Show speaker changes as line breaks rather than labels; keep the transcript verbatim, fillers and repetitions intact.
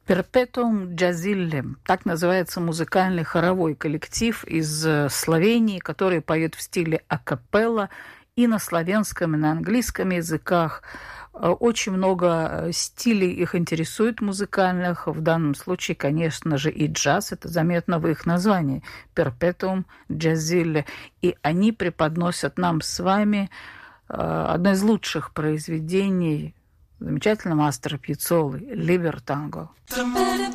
Perpetuum Jazzile. Так называется музыкальный хоровой коллектив из Словении, который поет в стиле акапелла и на славянском, и на английском языках. Очень много стилей их интересует музыкальных. В данном случае, конечно же, и джаз. Это заметно в их названии. Perpetuum Jazzile. И они преподносят нам с вами одно из лучших произведений замечательного мастера Пьяццолы «Либертанго».